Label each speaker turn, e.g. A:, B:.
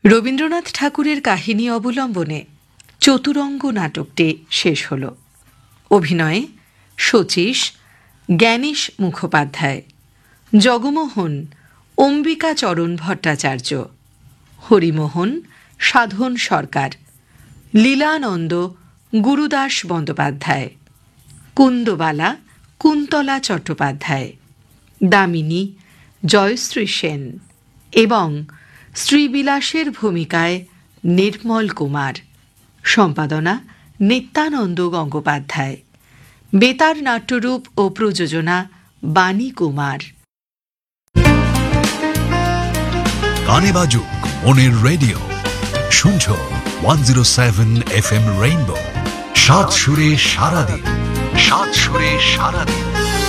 A: রবীন্দ্রনাথ ঠাকুরের কাহিনী অবলম্বনে চতুরঙ্গ নাটকটি শেষ হল। অভিনয়ে শচীশ, জ্ঞানীশ মুখোপাধ্যায়, জগমোহন অম্বিকাচরণ ভট্টাচার্য, হরিমোহন সাধন সরকার, লীলানন্দ গুরুদাস বন্দ্যোপাধ্যায়, কুন্দবালা কুন্তলা চট্টোপাধ্যায়, দামিনী জয়শ্রী সেন এবং শ্রীবিলাসের ভূমিকায় নির্মল কুমার। সম্পাদনা নিত্যানন্দ গঙ্গোপাধ্যায়। বেতার নাট্যরূপ ও প্রযোজনা বাণী কুমার।
B: গানে বাজুক মনের রেডিও, শুনছ 107 FM রেইনবো। সাত সুরে সারাদিন, সাত সুরে সারাদিন।